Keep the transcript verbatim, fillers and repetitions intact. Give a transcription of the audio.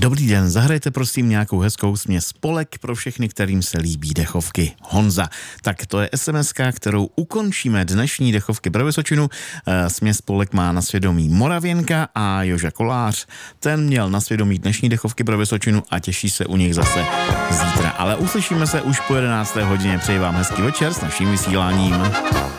Dobrý den, zahrajte prosím nějakou hezkou směs Spolek pro všechny, kterým se líbí dechovky. Honza. Tak to je es em eska, kterou ukončíme dnešní dechovky pro Vysočinu. Směs Spolek má na svědomí Moravěnka a Joža Kolář. Ten měl na svědomí dnešní dechovky pro Vysočinu a těší se u nich zase zítra. Ale uslyšíme se už po jedenácté hodině. Přeji vám hezký večer s naším vysíláním.